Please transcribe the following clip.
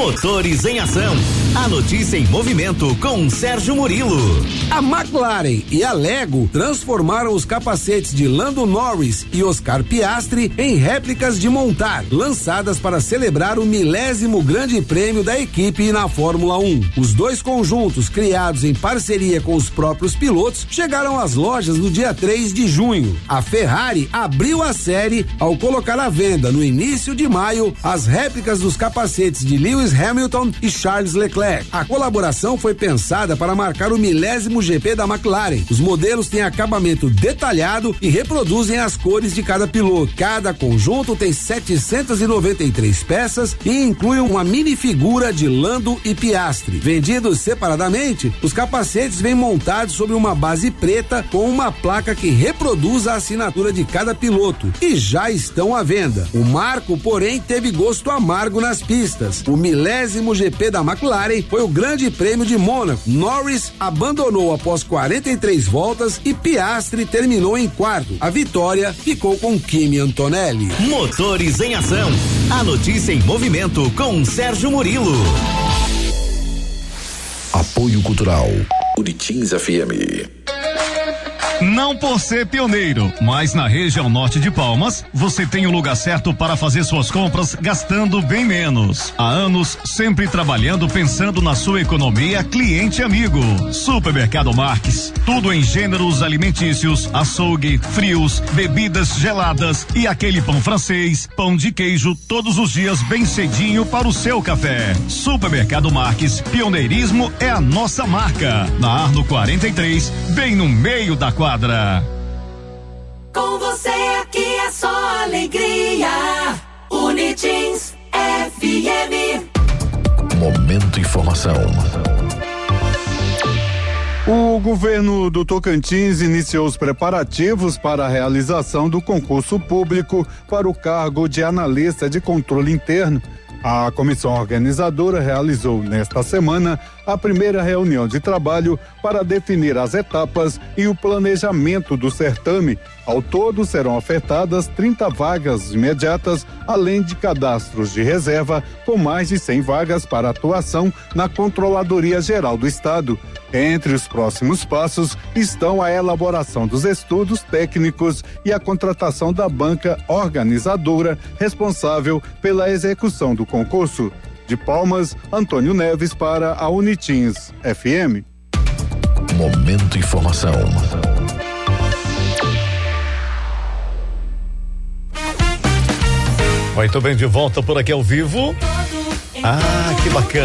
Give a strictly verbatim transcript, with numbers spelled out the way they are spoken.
Motores em Ação. A notícia em movimento com Sérgio Murilo. A McLaren e a Lego transformaram os capacetes de Lando Norris e Oscar Piastri em réplicas de montar, lançadas para celebrar o milésimo grande prêmio da equipe na Fórmula um. Os dois conjuntos, criados em parceria com os próprios pilotos, chegaram às lojas no dia três de junho. A Ferrari abriu a série ao colocar à venda no início de maio as réplicas dos capacetes de Lewis Hamilton e Charles Leclerc. A colaboração foi pensada para marcar o milésimo G P da McLaren. Os modelos têm acabamento detalhado e reproduzem as cores de cada piloto. Cada conjunto tem setecentas e noventa e três peças e inclui uma mini figura de Lando e Piastri. Vendidos separadamente, os capacetes vêm montados sobre uma base preta com uma placa que reproduz a assinatura de cada piloto e já estão à venda. O marco, porém, teve gosto amargo nas pistas. O milésimo G P da McLaren foi o Grande Prêmio de Mônaco. Norris abandonou após quarenta e três voltas e Piastri terminou em quarto. A vitória ficou com Kimi Antonelli. Motores em Ação. A notícia em movimento com Sérgio Murilo. Apoio Cultural Uritins F M. Não por ser pioneiro, mas na região norte de Palmas, você tem o lugar certo para fazer suas compras gastando bem menos. Há anos, sempre trabalhando pensando na sua economia, cliente amigo. Supermercado Marques, tudo em gêneros alimentícios, açougue, frios, bebidas geladas e aquele pão francês, pão de queijo, todos os dias bem cedinho para o seu café. Supermercado Marques, pioneirismo é a nossa marca. Na Arno quarenta e três, bem no meio da quadra. Com você aqui é só alegria. Unitins F M. Momento Informação. O governo do Tocantins iniciou os preparativos para a realização do concurso público para o cargo de analista de controle interno. A comissão organizadora realizou nesta semana a primeira reunião de trabalho para definir as etapas e o planejamento do certame. Ao todo serão ofertadas trinta vagas imediatas, além de cadastros de reserva com mais de cem vagas para atuação na Controladoria Geral do Estado. Entre os próximos passos estão a elaboração dos estudos técnicos e a contratação da banca organizadora responsável pela execução do concurso. De Palmas, Antônio Neves para a Unitins F M. Momento Informação. Muito bem, de volta por aqui ao vivo. Ah, que bacana.